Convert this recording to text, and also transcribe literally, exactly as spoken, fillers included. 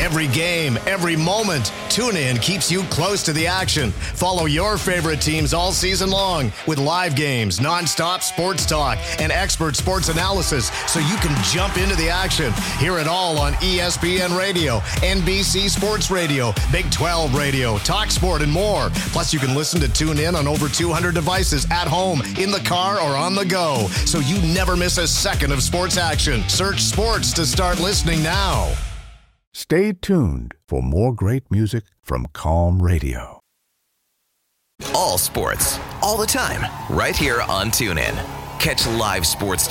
Every game, every moment, TuneIn keeps you close to the action. Follow your favorite teams all season long with live games, nonstop sports talk, and expert sports analysis so you can jump into the action. Hear it all on E S P N Radio, N B C Sports Radio, Big twelve Radio, TalkSport, and more. Plus, you can listen to TuneIn on over two hundred devices at home, in the car, or on the go, so you never miss a second of sports action. Search sports to start listening now. Stay tuned for more great music from Calm Radio. All sports, all the time, right here on TuneIn. Catch live sports